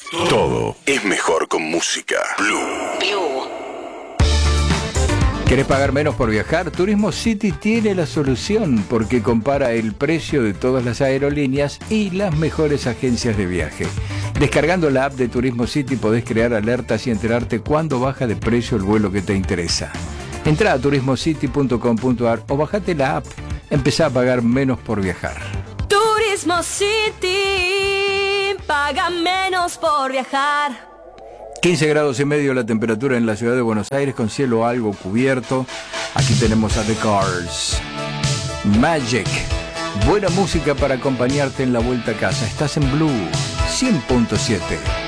Todo es mejor con música. Blue. ¿Querés pagar menos por viajar? Turismo City tiene la solución porque compara el precio de todas las aerolíneas y las mejores agencias de viaje. Descargando la app de Turismo City podés crear alertas y enterarte cuándo baja de precio el vuelo que te interesa. Entrá a turismocity.com.ar o bajate la app. Empezá a pagar menos por viajar. Turismo City, paga menos por viajar. 15 grados y medio la temperatura en la ciudad de Buenos Aires con cielo algo cubierto. Aquí tenemos a The Cars. Magic. Buena música para acompañarte en la vuelta a casa. Estás en Blue 100.7.